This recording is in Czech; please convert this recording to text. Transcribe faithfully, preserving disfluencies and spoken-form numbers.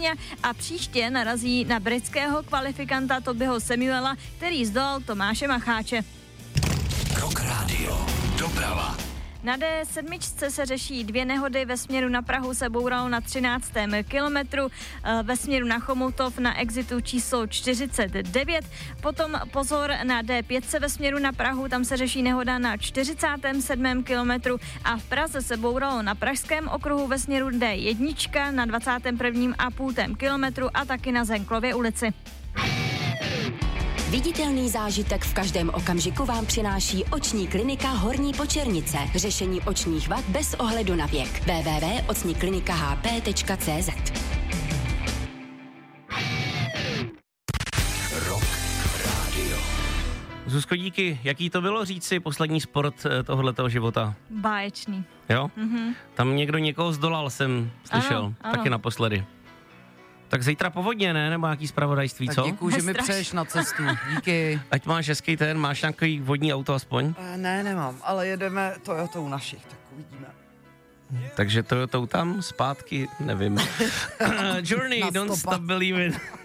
California a příště narazí na britského kvalifikanta Tobyho Samuela, který zdolal Tomáše Macháče. Rock Radio. Doprava. Na D sedm se řeší dvě nehody, ve směru na Prahu se bouralo na třináctém kilometru, ve směru na Chomutov na exitu číslo čtyřicet devět, potom pozor na D pět ve směru na Prahu, tam se řeší nehoda na čtyřicátém sedmém kilometru a v Praze se bouralo na pražském okruhu ve směru D jedna na dvacátém prvním a půltém kilometru a taky na Zenklově ulici. Viditelný zážitek v každém okamžiku vám přináší oční klinika Horní Počernice. Řešení očních vad bez ohledu na věk. w w w tečka oční klinika h p tečka c z. Rock Radio. Zuzko, díky. Jaký to bylo říct si poslední sport tohohletoho života? Báječný. Jo? Mhm. Tam někdo někoho zdolal, jsem slyšel. Ano, ano. Taky naposledy. Tak zítra povodně, ne? Nebo nějaký zpravodajství, Tak co? děkuju, že mi Strašně. přeješ na cestu. Díky. Ať máš hezký ten, máš nějaký vodní auto aspoň? E, ne, nemám, ale jedeme Toyotou našich, tak uvidíme. Takže Toyotou tam, zpátky, nevím. Journey, Na Don't stopa. Stop Believing.